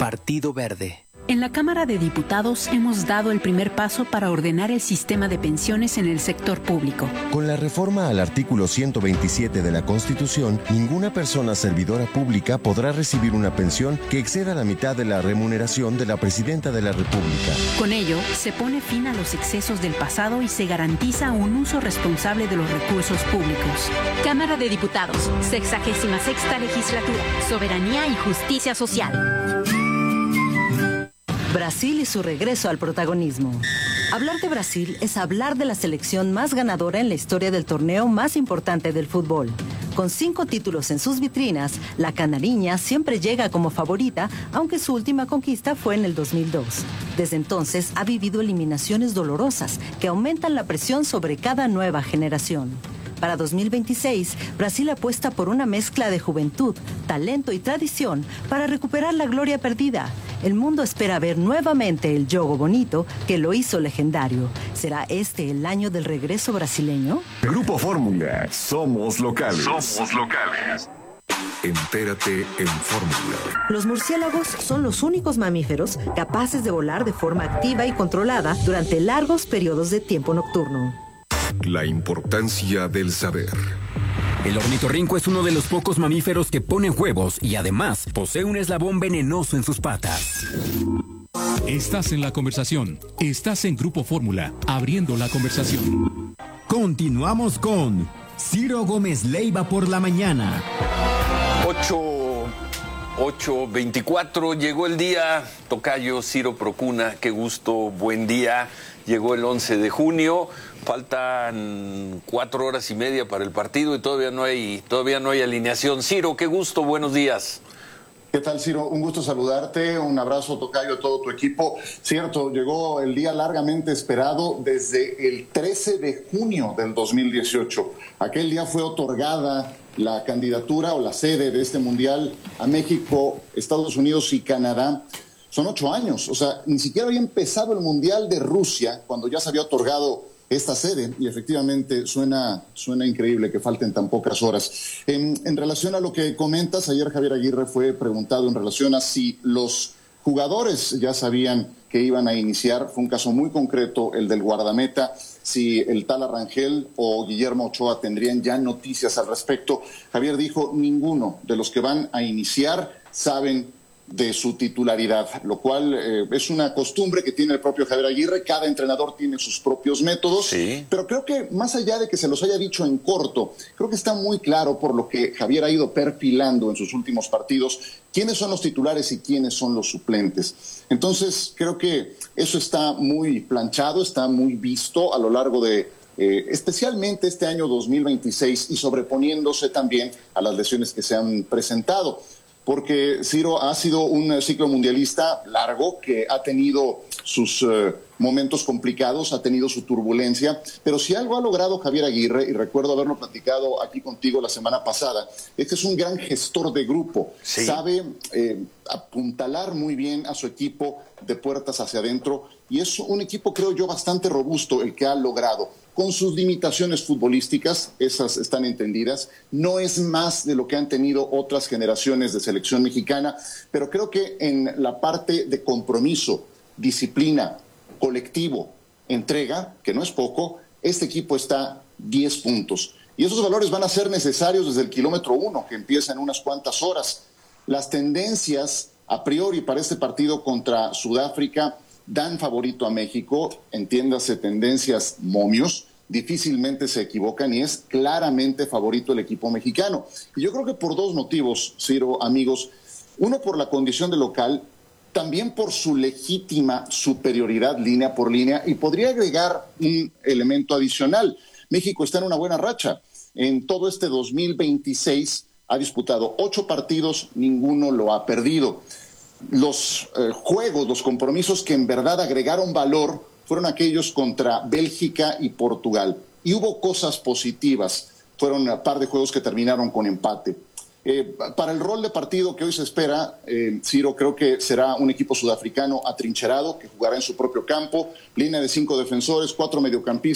Partido Verde. En la Cámara de Diputados hemos dado el primer paso para ordenar el sistema de pensiones en el sector público. Con la reforma al artículo 127 de la Constitución, ninguna persona servidora pública podrá recibir una pensión que exceda la mitad de la remuneración de la Presidenta de la República. Con ello, se pone fin a los excesos del pasado y se garantiza un uso responsable de los recursos públicos. Cámara de Diputados, 66ª Legislatura, Soberanía y Justicia Social. Brasil y su regreso al protagonismo. Hablar de Brasil es hablar de la selección más ganadora en la historia del torneo más importante del fútbol. Con 5 títulos en sus vitrinas, la canariña siempre llega como favorita, aunque su última conquista fue en el 2002. Desde entonces ha vivido eliminaciones dolorosas que aumentan la presión sobre cada nueva generación. Para 2026, Brasil apuesta por una mezcla de juventud, talento y tradición para recuperar la gloria perdida. El mundo espera ver nuevamente el Jogo Bonito que lo hizo legendario. ¿Será este el año del regreso brasileño? Grupo Fórmula. Somos locales. Somos locales. Entérate en Fórmula. Los murciélagos son los únicos mamíferos capaces de volar de forma activa y controlada durante largos periodos de tiempo nocturno. La importancia del saber. El ornitorrinco es uno de los pocos mamíferos que ponen huevos y además posee un eslabón venenoso en sus patas. Estás en la conversación. Estás en Grupo Fórmula, abriendo la conversación. Continuamos con Ciro Gómez Leiva por la mañana. 8:24, llegó el día. Tocayo, Ciro Procuna, qué gusto, buen día. Llegó el 11 de junio, faltan 4 horas y media para el partido y todavía no hay alineación. Ciro, qué gusto, buenos días. ¿Qué tal, Ciro? Un gusto saludarte, un abrazo, Tocayo, a todo tu equipo. Cierto, llegó el día largamente esperado desde el 13 de junio del 2018. Aquel día fue otorgada la candidatura o la sede de este mundial a México, Estados Unidos y Canadá. Son 8 años, o sea, ni siquiera había empezado el Mundial de Rusia cuando ya se había otorgado esta sede y efectivamente suena increíble que falten tan pocas horas. En relación a lo que comentas, ayer Javier Aguirre fue preguntado en relación a si los jugadores ya sabían que iban a iniciar. Fue un caso muy concreto, el del guardameta, si el tal Arrangel o Guillermo Ochoa tendrían ya noticias al respecto. Javier dijo, ninguno de los que van a iniciar saben de su titularidad, lo cual es una costumbre que tiene el propio Javier Aguirre. Cada entrenador tiene sus propios métodos, sí. Pero creo que más allá de que se los haya dicho en corto, creo que está muy claro por lo que Javier ha ido perfilando en sus últimos partidos, quiénes son los titulares y quiénes son los suplentes. Entonces creo que eso está muy planchado, está muy visto a lo largo de especialmente este año 2026 y sobreponiéndose también a las lesiones que se han presentado. Porque Ciro ha sido un ciclo mundialista largo que ha tenido sus momentos complicados, ha tenido su turbulencia, pero si algo ha logrado Javier Aguirre, y recuerdo haberlo platicado aquí contigo la semana pasada, es que es un gran gestor de grupo, sí. Sabe apuntalar muy bien a su equipo de puertas hacia adentro, y es un equipo, creo yo, bastante robusto el que ha logrado. Con sus limitaciones futbolísticas, esas están entendidas, no es más de lo que han tenido otras generaciones de selección mexicana, pero creo que en la parte de compromiso, disciplina, colectivo, entrega, que no es poco, este equipo está 10 puntos. Y esos valores van a ser necesarios desde el kilómetro 1, que empieza en unas cuantas horas. Las tendencias, a priori, para este partido contra Sudáfrica, dan favorito a México, entiéndase tendencias momios, difícilmente se equivocan y es claramente favorito el equipo mexicano. Y yo creo que por 2 motivos, Ciro, amigos. Uno, por la condición de local, también por su legítima superioridad línea por línea, y podría agregar un elemento adicional. México está en una buena racha. En todo este 2026 ha disputado 8 partidos, ninguno lo ha perdido. Los juegos, los compromisos que en verdad agregaron valor fueron aquellos contra Bélgica y Portugal. Y hubo cosas positivas. Fueron un par de juegos que terminaron con empate. Para el rol de partido que hoy se espera, Ciro, creo que será un equipo sudafricano atrincherado que jugará en su propio campo, línea de 5 defensores, 4 mediocampistas.